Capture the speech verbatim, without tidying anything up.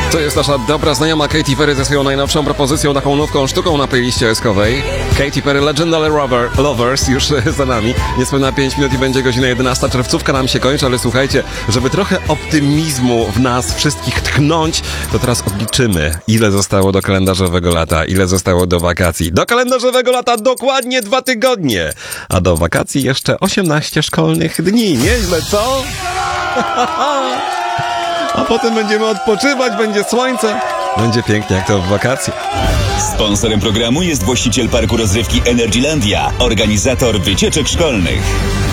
To jest nasza dobra znajoma Katy Perry ze swoją najnowszą propozycją, taką nową sztuką na playliście eskowej. Katy Perry Legendary Rover, Lovers już za nami. Niespełna pięć minut i będzie godzina jedenasta. Czerwcówka nam się kończy, ale słuchajcie, żeby trochę optymizmu w nas wszystkich tknąć, to teraz obliczymy, ile zostało do kalendarzowego lata, ile zostało do wakacji. Do kalendarzowego lata dokładnie dwa tygodnie, a do wakacji jeszcze osiemnaście szkolnych dni. Nieźle, co? A potem będziemy odpoczywać, będzie słońce, będzie pięknie jak to w wakacje. Sponsorem programu jest właściciel parku rozrywki Energylandia, organizator wycieczek szkolnych.